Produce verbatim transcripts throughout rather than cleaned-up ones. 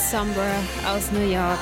Somber aus New York.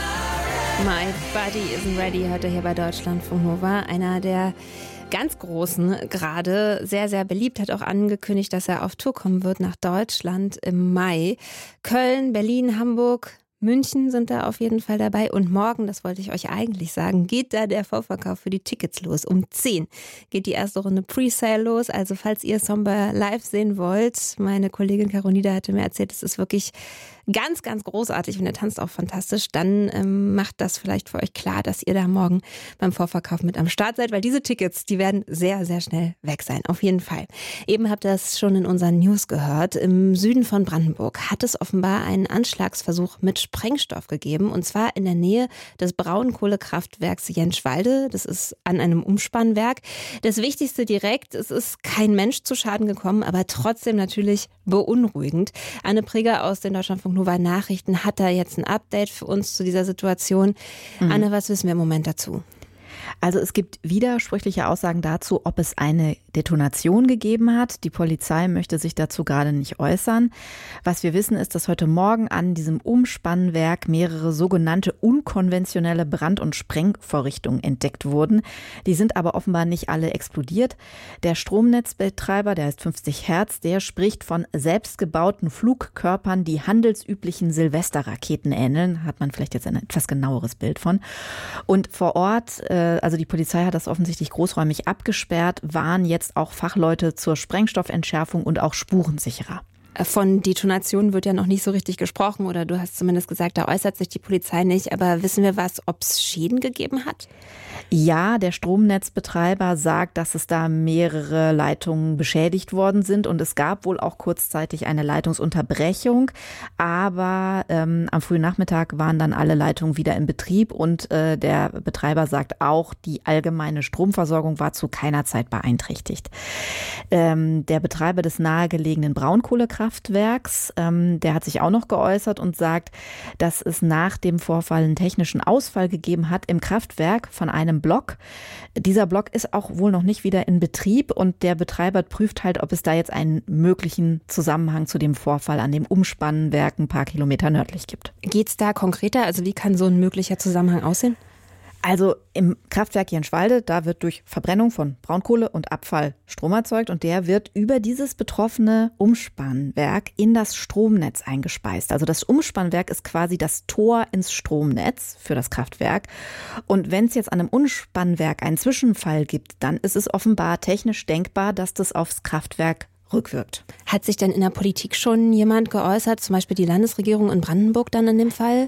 My Body Isn't Ready heute hier bei Deutschlandfunk Nova. Einer der ganz Großen, gerade sehr, sehr beliebt, hat auch angekündigt, dass er auf Tour kommen wird nach Deutschland im Mai. Köln, Berlin, Hamburg, München sind da auf jeden Fall dabei. Und morgen, das wollte ich euch eigentlich sagen, geht da der Vorverkauf für die Tickets los. Um zehn geht die erste Runde Presale los. Also falls ihr Somber live sehen wollt, meine Kollegin Caronida hatte mir erzählt, es ist wirklich ganz, ganz großartig und er tanzt auch fantastisch, dann ähm, macht das vielleicht für euch klar, dass ihr da morgen beim Vorverkauf mit am Start seid, weil diese Tickets, die werden sehr, sehr schnell weg sein, auf jeden Fall. Eben habt ihr es schon in unseren News gehört, im Süden von Brandenburg hat es offenbar einen Anschlagsversuch mit Sprengstoff gegeben und zwar in der Nähe des Braunkohlekraftwerks Jenschwalde, das ist an einem Umspannwerk. Das Wichtigste direkt, es ist kein Mensch zu Schaden gekommen, aber trotzdem natürlich beunruhigend. Anne Preger aus den Deutschlandfunk Nova Nachrichten hat da jetzt ein Update für uns zu dieser Situation. Mhm. Anne, was wissen wir im Moment dazu? Also es gibt widersprüchliche Aussagen dazu, ob es eine Detonation gegeben hat. Die Polizei möchte sich dazu gerade nicht äußern. Was wir wissen ist, dass heute Morgen an diesem Umspannwerk mehrere sogenannte unkonventionelle Brand- und Sprengvorrichtungen entdeckt wurden. Die sind aber offenbar nicht alle explodiert. Der Stromnetzbetreiber, der heißt fünfzig Hertz, der spricht von selbstgebauten Flugkörpern, die handelsüblichen Silvesterraketen ähneln. Hat man vielleicht jetzt ein etwas genaueres Bild von. Und vor Ort, also die Polizei hat das offensichtlich großräumig abgesperrt, waren jetzt auch Fachleute zur Sprengstoffentschärfung und auch Spurensicherer. Von Detonationen wird ja noch nicht so richtig gesprochen oder du hast zumindest gesagt, da äußert sich die Polizei nicht. Aber wissen wir was, ob es Schäden gegeben hat? Ja, der Stromnetzbetreiber sagt, dass es da mehrere Leitungen beschädigt worden sind und es gab wohl auch kurzzeitig eine Leitungsunterbrechung, aber ähm, am frühen Nachmittag waren dann alle Leitungen wieder in Betrieb und äh, der Betreiber sagt auch, die allgemeine Stromversorgung war zu keiner Zeit beeinträchtigt. Ähm, der Betreiber des nahegelegenen Braunkohlekraftwerks, ähm, der hat sich auch noch geäußert und sagt, dass es nach dem Vorfall einen technischen Ausfall gegeben hat im Kraftwerk von einem Block. Dieser Block ist auch wohl noch nicht wieder in Betrieb und der Betreiber prüft halt, ob es da jetzt einen möglichen Zusammenhang zu dem Vorfall an dem Umspannwerk ein paar Kilometer nördlich gibt. Geht's da konkreter? Also wie kann so ein möglicher Zusammenhang aussehen? Also im Kraftwerk Jenschwalde, da wird durch Verbrennung von Braunkohle und Abfall Strom erzeugt und der wird über dieses betroffene Umspannwerk in das Stromnetz eingespeist. Also das Umspannwerk ist quasi das Tor ins Stromnetz für das Kraftwerk. Und wenn es jetzt an einem Umspannwerk einen Zwischenfall gibt, dann ist es offenbar technisch denkbar, dass das aufs Kraftwerk rückwirkt. Hat sich denn in der Politik schon jemand geäußert, zum Beispiel die Landesregierung in Brandenburg dann in dem Fall?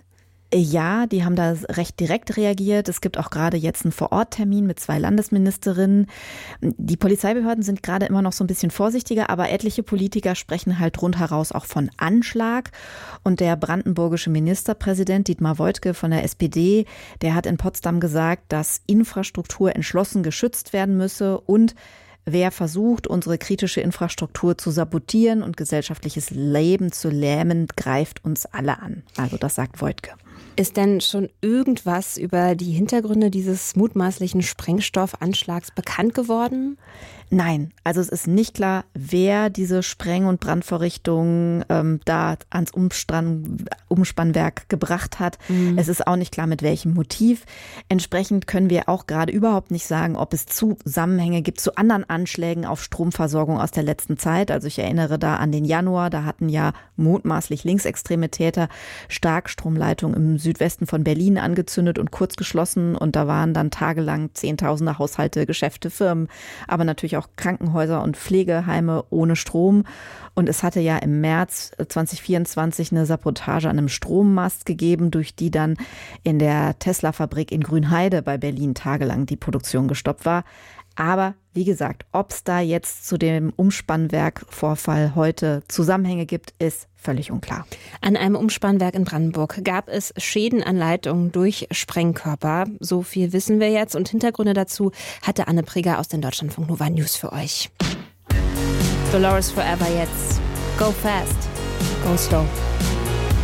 Ja, die haben da recht direkt reagiert. Es gibt auch gerade jetzt einen Vororttermin mit zwei Landesministerinnen. Die Polizeibehörden sind gerade immer noch so ein bisschen vorsichtiger, aber etliche Politiker sprechen halt rundheraus auch von Anschlag. Und der brandenburgische Ministerpräsident Dietmar Woidke von der S P D, der hat in Potsdam gesagt, dass Infrastruktur entschlossen geschützt werden müsse und wer versucht, unsere kritische Infrastruktur zu sabotieren und gesellschaftliches Leben zu lähmen, greift uns alle an. Also das sagt Woidke. Ist denn schon irgendwas über die Hintergründe dieses mutmaßlichen Sprengstoffanschlags bekannt geworden? Nein, also es ist nicht klar, wer diese Spreng- und Brandvorrichtungen ähm, da ans Umspann- Umspannwerk gebracht hat. Mhm. Es ist auch nicht klar, mit welchem Motiv. Entsprechend können wir auch gerade überhaupt nicht sagen, ob es Zusammenhänge gibt zu anderen Anschlägen auf Stromversorgung aus der letzten Zeit. Also ich erinnere da an den Januar, da hatten ja mutmaßlich linksextreme Täter Starkstromleitungen im Südwesten von Berlin angezündet und kurz geschlossen und da waren dann tagelang Zehntausende Haushalte, Geschäfte, Firmen, aber natürlich auch Krankenhäuser und Pflegeheime ohne Strom. Und es hatte ja im März zwanzig vierundzwanzig eine Sabotage an einem Strommast gegeben, durch die dann in der Tesla-Fabrik in Grünheide bei Berlin tagelang die Produktion gestoppt war. Aber wie gesagt, ob es da jetzt zu dem Umspannwerk-Vorfall heute Zusammenhänge gibt, ist völlig unklar. An einem Umspannwerk in Brandenburg gab es Schäden an Leitungen durch Sprengkörper. So viel wissen wir jetzt. Und Hintergründe dazu hatte Anne Preger aus den Deutschlandfunk Nova News für euch. Dolores Forever jetzt. Go fast, go slow.